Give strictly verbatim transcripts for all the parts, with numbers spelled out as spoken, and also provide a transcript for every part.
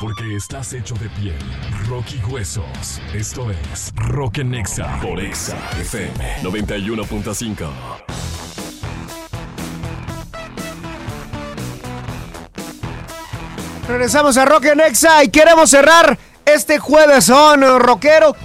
Porque estás hecho de piel, Rocky Huesos. Esto es Rock en Exa por Exa F M noventa y uno punto cinco. Regresamos a Rock en Exa y queremos cerrar este jueves son rockero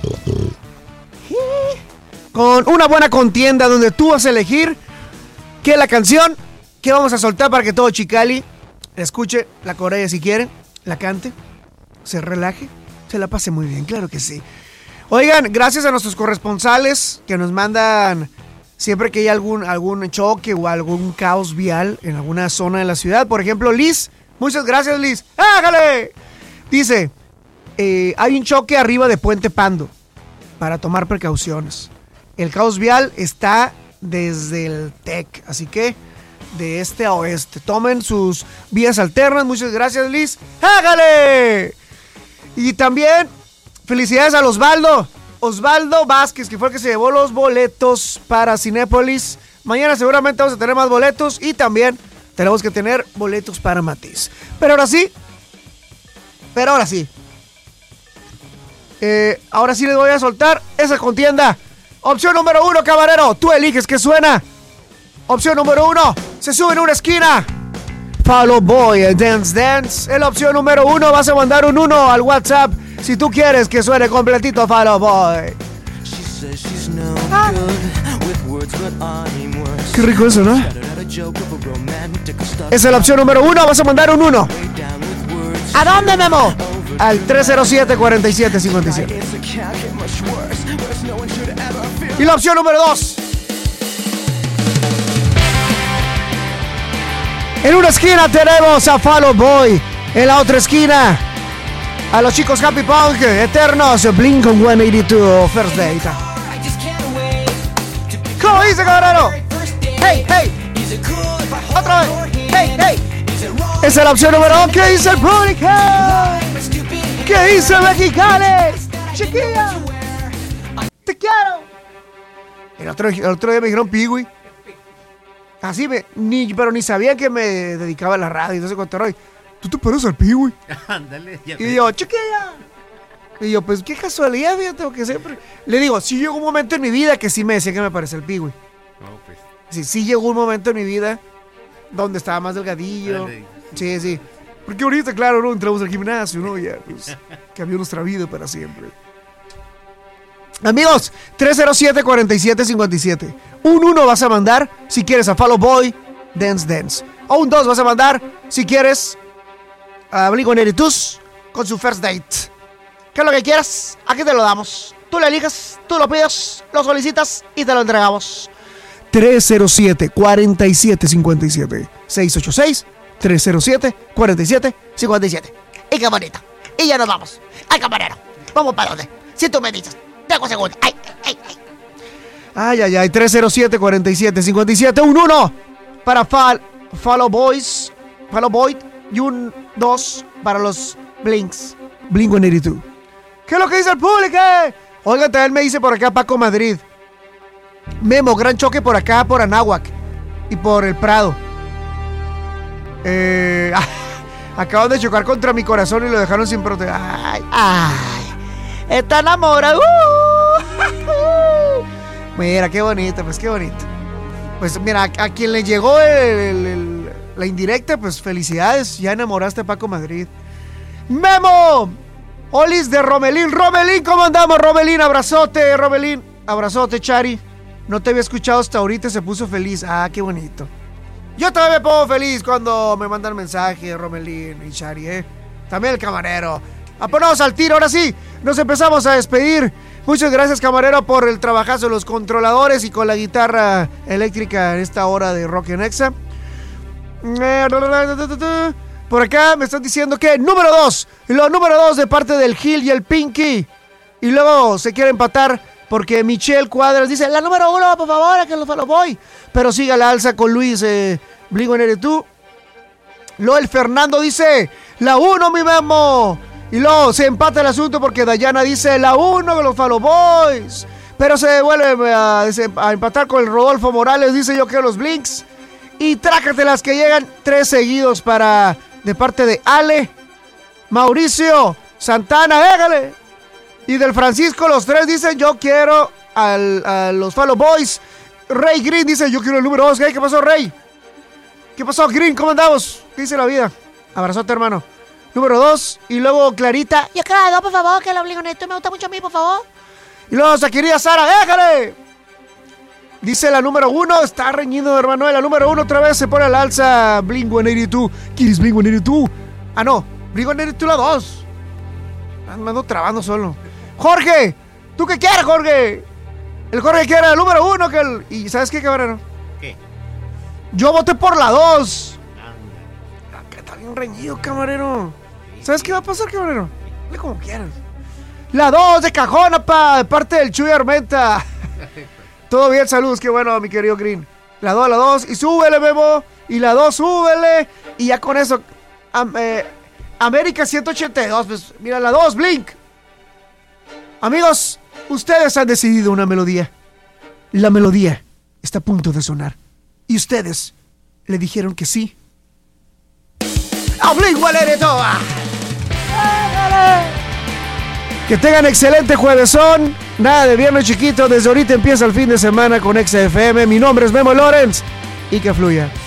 con una buena contienda donde tú vas a elegir qué es la canción que vamos a soltar para que todo Chicali la escuche, la coree si quiere, la cante, se relaje, se la pase muy bien, claro que sí. Oigan, gracias a nuestros corresponsales que nos mandan siempre que hay algún, algún choque o algún caos vial en alguna zona de la ciudad. Por ejemplo, Liz, muchas gracias Liz. ¡Hágale! Dice, eh, hay un choque arriba de Puente Pando para tomar precauciones. El caos vial está desde el T E C, así que de este a oeste. Tomen sus vías alternas. Muchas gracias, Liz. ¡Hágale! Y también felicidades a Osvaldo. Osvaldo Vázquez, que fue el que se llevó los boletos para Cinépolis. Mañana seguramente vamos a tener más boletos y también tenemos que tener boletos para Matiz. Pero ahora sí. Pero ahora sí. Eh, ahora sí les voy a soltar esa contienda. Opción número uno, camarero. Tú eliges qué suena. Opción número uno. Se sube en una esquina. Fall Out Boy, Dance Dance. En la opción número uno vas a mandar un uno al WhatsApp si tú quieres que suene completito Fall Out Boy. Ah. Qué rico eso, ¿no? Esa es la opción número uno. Vas a mandar un uno. ¿A dónde, Memo? Al tres cero siete, cuatro siete cinco siete. Y la opción número dos. En una esquina tenemos a Fall Out Boy. En la otra esquina a los chicos Happy Punk, Eternos, Blink ciento ochenta y dos, First Date. ¿Cómo dice, cabrero? Hey, hey. Otra vez. Hey, hey. Esa es la opción número dos. ¿Qué dice el público? ¿Qué dice Mexicali? Chiquilla. Te quiero. El otro, el otro día me dijeron Pigui. Así me, ni, pero ni sabía que me dedicaba a la radio. Entonces contaron, ¿tú te pareces al Pigui? Ándale. Y yo, chiquilla. Y yo, pues qué casualidad, fíjate, que siempre. Le digo, sí llegó un momento en mi vida que sí me decía que me parecía el Pigui. No, pues. Sí, sí llegó un momento en mi vida donde estaba más delgadillo. Dale. Sí, sí. Porque ahorita, claro, no entramos al gimnasio, ¿no? Ya, pues, cambió nuestra vida para siempre. Amigos, tres cero siete, cuatro siete cinco siete. Un uno vas a mandar si quieres a Fall Out Boy, Dance Dance. O un dos vas a mandar si quieres a Blink ciento ochenta y dos con su First Date. ¿Qué es lo que quieras? Aquí te lo damos. Tú lo eliges, tú lo pides, lo solicitas y te lo entregamos. tres cero siete, cuatro siete cinco siete. seis ocho seis, tres cero siete, cuatro siete cinco siete. Y qué bonito. Y ya nos vamos. Ay, camarero. Vamos para dónde. Si tú me dices. Tengo segundo. Ay, ay, ay. Ay, ay, ay. tres cero siete, cuatro siete cinco siete. Un uno para Fall, Fall Out Boys. Fall Out Boy. Y un dos para los Blinks. Blink ciento ochenta y dos. ¿Qué es lo que dice el público? Oigan, también me dice por acá Paco Madrid. Memo, gran choque por acá, por Anáhuac. Y por el Prado. Eh, acaban de chocar contra mi corazón y lo dejaron sin proteger. Ay, ay. Está enamorado. Uh, mira, qué bonito, pues qué bonito. Pues mira, a, a quien le llegó el, el, el, la indirecta, pues felicidades. Ya enamoraste a Paco Madrid. Memo. Olis de Romelín. Romelín, ¿cómo andamos, Romelín? Abrazote, Romelín. Abrazote, Chari. No te había escuchado hasta ahorita, se puso feliz. Ah, qué bonito. Yo también me pongo feliz cuando me mandan mensaje, Romelín y Chari, ¿eh? También el camarero. A ponernos al tiro, ahora sí. Nos empezamos a despedir. Muchas gracias, camarero, por el trabajazo de los controladores y con la guitarra eléctrica en esta hora de Rock en Exa. Por acá me están diciendo que número dos. Lo número dos de parte del Gil y el Pinky. Y luego se quiere empatar porque Michelle Cuadras dice, la número uno, por favor, que lo voy. Pero siga la alza con Luis eh, Blink ciento ochenta y dos. Luego el Fernando dice, la uno, mi Memo. Y luego se empata el asunto porque Dayana dice la uno con los Fall Out Boys. Pero se vuelve a, a empatar con el Rodolfo Morales. Dice yo quiero los Blinks. Y trácatelas que llegan tres seguidos para de parte de Ale. Mauricio Santana, égale. Y del Francisco, los tres dicen, yo quiero al, a los Fall Out Boys. Rey Green dice, yo quiero el número dos. ¿Qué, ¿Qué pasó, Rey? ¿Qué pasó, Green? ¿Cómo andamos? ¿Qué dice la vida? Abrazote, hermano. Número dos. Y luego Clarita. Yo quiero la dos, por favor, que lo obligo esto. Me gusta mucho a mí, por favor. Y luego se quería Sara, ¡éjale! Dice la número uno. Está reñido, hermano. La número uno otra vez se pone al alza. Blink ciento ochenta y dos. ¿Quién es Blink ciento ochenta y dos? Ah, no. Blink ciento ochenta y dos la dos. Me ando trabando solo. Jorge. ¿Tú qué quieres, Jorge? El Jorge quiere el número uno. Que el... ¿Y sabes qué, cabrón? ¿Qué? Yo voté por la dos. Acá está bien reñido, camarero. ¿Sabes qué va a pasar, camarero? Dale como quieras. La dos de cajón, apa, de parte del Chuy Armenta. Todo bien, saludos, qué bueno, mi querido Green. La dos, la dos, y súbele, Memo. Y la dos, súbele. Y ya con eso, am, eh, América ciento ochenta y dos, pues mira, la dos, Blink. Amigos, ustedes han decidido una melodía. La melodía está a punto de sonar. Y ustedes le dijeron que sí. ¡A Blink ciento ochenta y dos! Que tengan excelente juevesón. Nada de viernes chiquito. Desde ahorita empieza el fin de semana con Exa F M. Mi nombre es Memo Lorenz. Y que fluya.